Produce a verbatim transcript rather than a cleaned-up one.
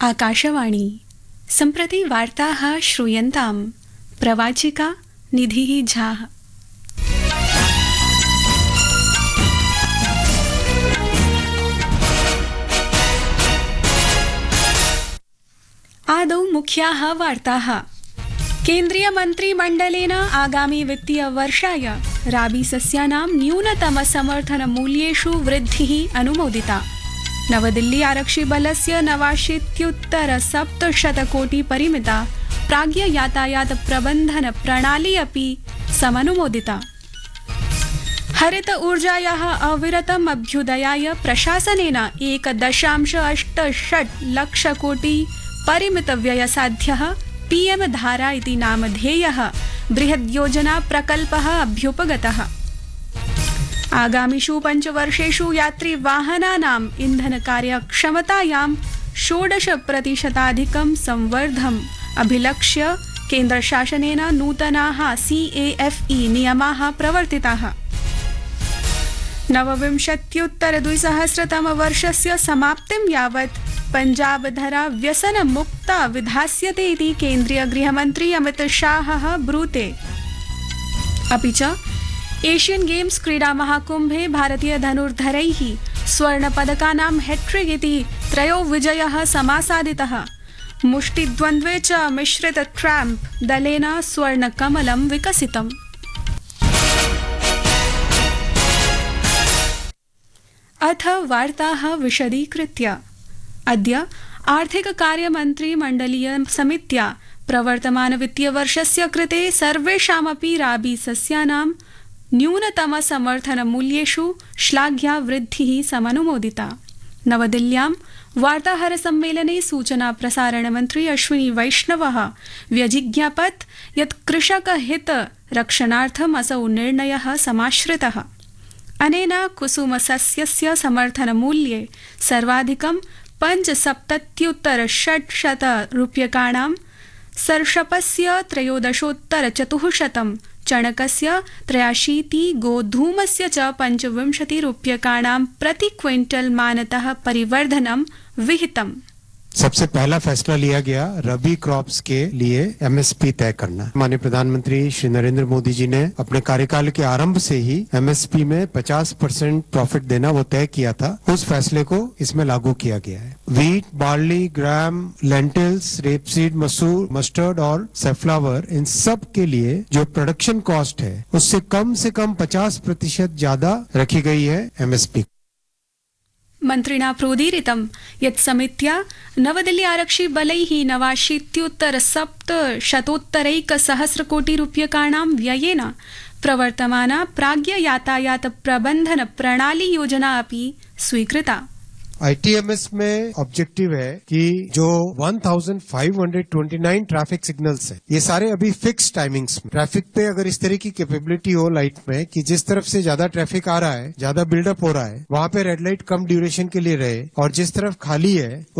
आकाशवाणी सम्प्रति वार्ताः श्रूयन्ताम् प्रवाचिका निधिः झा। आदौ मुख्याः वार्ताः। केन्द्रीय मन्त्रिमण्डलेन आगामि वित्तीय वर्षाय राबी सस्यानां न्यूनतम समर्थन मूल्येषु वृद्धिः अनुमोदिता। नवदिल्ली आरक्षिबलस्य नवाशीत्युत्तर सप्तशतकोटि परिमिता प्राज्ञ यातायात प्रबन्धन प्रणाली अपि समनुमोदिता। हरित ऊर्जायाः अविरतम् अभ्युदयाय प्रशासनेन एक दशांश अष्ट षट् लक्ष कोटि परिमित व्ययसाध्यः पीएम धारा इति नामधेयः बृहद्योजना प्रकल्पः अभ्युपगतः। आगामिषु पञ्चवर्षेषु यात्रिवाहनानाम् इन्धनकार्यक्षमतायां षोडश प्रतिशताधिकं संवर्धम् अभिलक्ष्य केन्द्रशासनेन नूतनाः सीएफई नियमाः प्रवर्तिताः। नवविंशत्युत्तर द्विसहस्रतमवर्षस्य समाप्तिं यावत् पञ्जाबधरा व्यसनमुक्ता विधास्यते इति केन्द्रीय गृहमन्त्री अमित शाहः ब्रूते। अपि च एशियन गेम्स क्रीडा महाकुम्भे भारतीय धनुर्धरैः स्वर्णपदकानां हैट्रिक इति त्रयो विजयः समासादितः। मुष्टिद्वन्द्वे च मिश्रित ट्रैम्प दलेन स्वर्णकमलं विकसितम्। अथ वार्ताः विशदीकृत्य। अद्य आर्थिक कार्यमन्त्री मण्डलीय समित्या प्रवर्तमान वित्तीय वर्षस्य कृते सर्वेषामपि राबी सस्यानां न्यूनतम समर्थन मूल्येषु श्लाघ्या वृद्धिः समनुमोदिता। नवदिल्ल्यां वार्ताहर सम्मेलने सूचना प्रसारण मन्त्री अश्विनी वैष्णवः व्यजिज्ञापत् यत् कृषक हित रक्षणार्थम् असौ निर्णयः समाश्रितः। अनेन कुसुमसस्यस्य समर्थन मूल्ये सर्वाधिकं पञ्चसप्तत्युत्तर षट्शत रूप्यकाणां, सर्षपस्य त्रयोदशोत्तर चतुःशतं, चणकस्य त्रयाशीति, गोधूमस्य च पञ्चविंशति रूप्यकाणां प्रति क्विंटल मानतः परिवर्धनं विहितम्। सबसे पहला फैसला लिया गया रबी क्रॉप्स के लिए एमएसपी तय करना। माननीय प्रधानमंत्री श्री नरेंद्र मोदी जी ने अपने कार्यकाल के आरंभ से ही एमएसपी में पचास परसेंट प्रॉफिट देना वो तय किया था। उस फैसले को इसमें लागू किया गया है। वीट, बार्ली, ग्राम, लेंटिल्स, रेपसीड, मसूर, मस्टर्ड और सैफ्लावर, इन सब के लिए जो प्रोडक्शन कॉस्ट है उससे कम से कम पचास प्रतिशत ज्यादा रखी गई है एमएसपी। मन्त्रिणा प्रोदीरितं यत् समित्या नवदिल्ली आरक्षि बलैः नवाशीत्युत्तर सप्तशतोत्तरैक सहस्र कोटि रूप्यकाणां व्ययेन प्रवर्तमाना प्राज्ञ यातायात प्रबन्धन प्रणाली योजना अपि स्वीकृता। आईटीएमएस में ऑब्जेक्टिव है कि जो पंद्रह सौ उनतीस ट्रैफिक सिग्नल्स है ये सारे अभी फिक्स टाइमिंग्स में ट्रैफिक पे अगर इस तरह की कैपेबिलिटी हो लाइट में कि जिस तरफ से ज्यादा ट्रैफिक आ रहा है, ज्यादा बिल्डअप हो रहा है, वहां पे रेड लाइट कम ड्यूरेशन के लिए रहे और जिस तरफ खाली है